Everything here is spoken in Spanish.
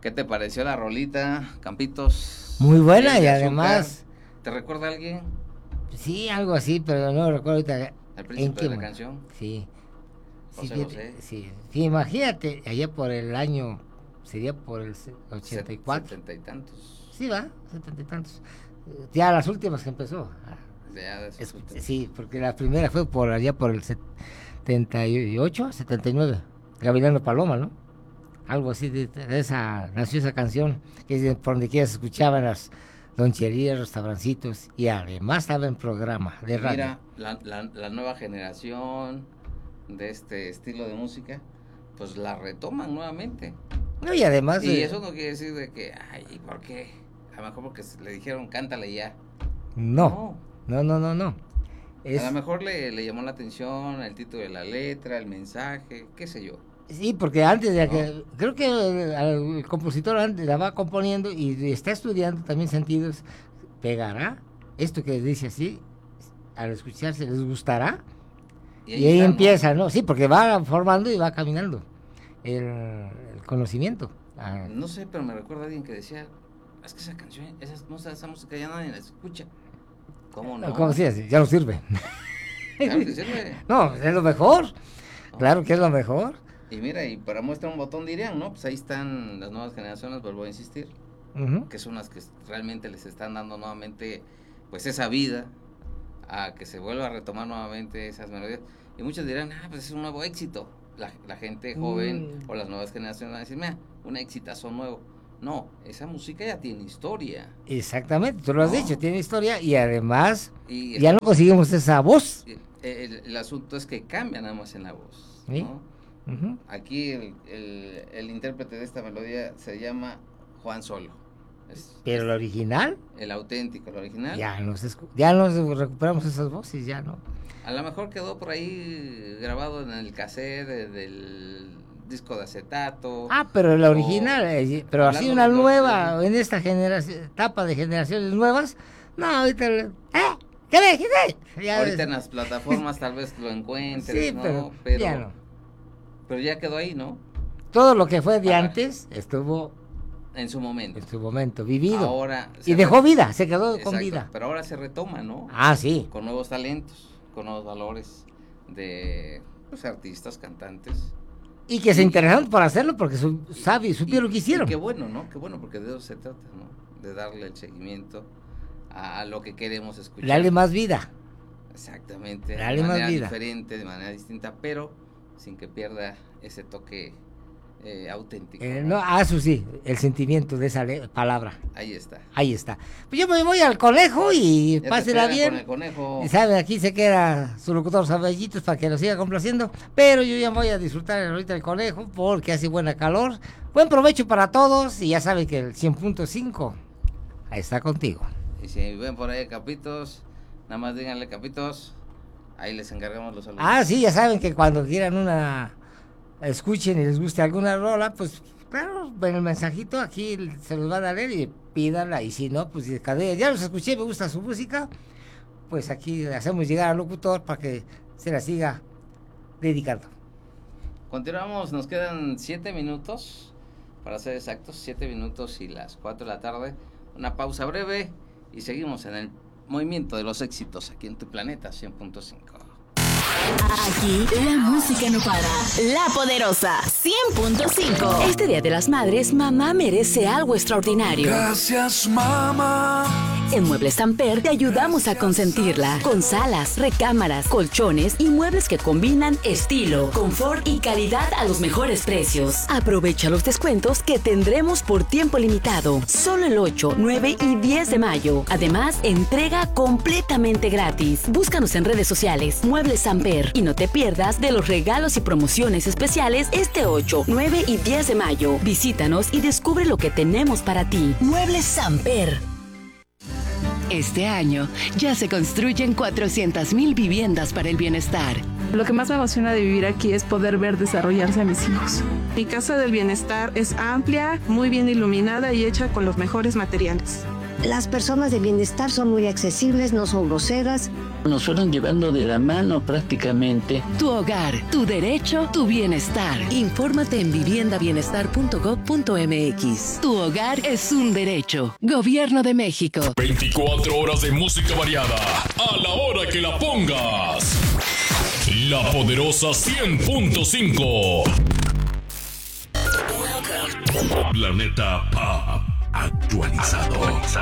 ¿Qué te pareció la rolita, Campitos? Muy buena y de además... Azúcar. ¿Te recuerda a alguien? Sí, algo así, pero no recuerdo ahorita. ¿El príncipe de la canción? Sí. José José. Sí, imagínate, allá por el año, sería por el 84. 70 y tantos. Sí, va, 70 y tantos. Ya las últimas que empezó. Sí, porque la primera fue por allá por el 78, 79. Gavilano Paloma, ¿no? Algo así, de esa, nació esa canción, que es por donde quiera se escuchaban las loncherías, restaurancitos, y además estaba en programa de radio. Mira, la nueva generación de este estilo de música, pues la retoman nuevamente. No, y además... Y eso no quiere decir de que, ay, ¿por qué? A lo mejor porque le dijeron, cántale ya. No. A lo mejor le llamó la atención el título de la letra, el mensaje, qué sé yo. Sí, porque antes de que... Creo que el compositor antes la va componiendo y está estudiando también sentidos. ¿Pegará? Esto que dice así, al escucharse, ¿les gustará? Y ahí está, empieza, ¿no? Sí, porque va formando y va caminando el conocimiento. No sé, pero me recuerda a alguien que decía, es que esa canción, esa música ya nadie la escucha. ¿Cómo no? ¿Cómo se ya no sirve? Claro que sirve. No, es lo mejor. Claro que es lo mejor. Y mira, y para muestra un botón dirían, ¿no? Pues ahí están las nuevas generaciones, vuelvo a insistir, que son las que realmente les están dando nuevamente, pues esa vida, a que se vuelva a retomar nuevamente esas melodías. Y muchos dirán, pues es un nuevo éxito. La gente joven o las nuevas generaciones van a decir, mira, un exitazo nuevo. No, esa música ya tiene historia. Exactamente, tú lo has dicho, tiene historia y además ya no conseguimos esa voz. El asunto es que cambia nada más en la voz, ¿no? ¿Sí? Aquí el intérprete de esta melodía se llama Juan Solo. Pero el original, el auténtico, el original, ya nos recuperamos esas voces, ya no. A lo mejor quedó por ahí grabado en el cassette del disco de acetato. Pero el original, pero así una nueva, en esta etapa de generaciones nuevas, no, ahorita, ahorita en las plataformas tal vez lo encuentres, sí, ¿no? Pero ya no. Pero ya quedó ahí, ¿no? Todo lo que fue de antes estuvo en su momento vivido. Ahora y dejó vida, se quedó con vida. Pero ahora se retoma, ¿no? Sí. Con nuevos talentos, con nuevos valores de artistas, cantantes. Y que se interesaron por hacerlo porque supieron lo que hicieron. Y qué bueno, ¿no? Qué bueno, porque de eso se trata, ¿no? De darle el seguimiento a lo que queremos escuchar. Darle más vida. Exactamente. Darle de manera más vida. diferente, de manera distinta, pero sin que pierda ese toque auténtico. Eso sí, el sentimiento de esa palabra. Ahí está. Pues yo me voy al conejo y pásela bien. Con el conejo. Y saben, aquí se queda su locutor Sabellitos para que lo siga complaciendo. Pero yo ya voy a disfrutar ahorita el conejo porque hace buena calor. Buen provecho para todos y ya saben que el 100.5 ahí está contigo. Y si ven por ahí Capitos, nada más díganle Capitos, ahí les encargamos los saludos. Sí, ya saben que cuando quieran escuchen y les guste alguna rola, pues claro, ven el mensajito, aquí se los van a leer y pídanla, y si no, pues ya los escuché, me gusta su música, pues aquí le hacemos llegar al locutor para que se la siga dedicando. Continuamos, nos quedan 7 minutos, para ser exactos, 7 minutos y las 4 de la tarde, una pausa breve y seguimos en el movimiento de los éxitos aquí en tu planeta 100.5. Aquí la música no para. La Poderosa 100.5. Este Día de las Madres, mamá merece algo extraordinario. Gracias, mamá. En Muebles Samper te ayudamos a consentirla con salas, recámaras, colchones y muebles que combinan estilo, confort y calidad a los mejores precios. Aprovecha los descuentos que tendremos por tiempo limitado. Solo el 8, 9 y 10 de mayo. Además, entrega completamente gratis. Búscanos en redes sociales Muebles Samper y no te pierdas de los regalos y promociones especiales este 8, 9 y 10 de mayo. Visítanos y descubre lo que tenemos para ti. Muebles Samper. Este año ya se construyen 400,000 viviendas para el bienestar. Lo que más me emociona de vivir aquí es poder ver desarrollarse a mis hijos. Mi casa del bienestar es amplia, muy bien iluminada y hecha con los mejores materiales. Las personas de bienestar son muy accesibles, no son groseras. Nos fueron llevando de la mano prácticamente. Tu hogar, tu derecho, tu bienestar. Infórmate en viviendabienestar.gov.mx. Tu hogar es un derecho. Gobierno de México. 24 horas de música variada, a la hora que la pongas. La Poderosa 100.5. Planeta Pop actualizado.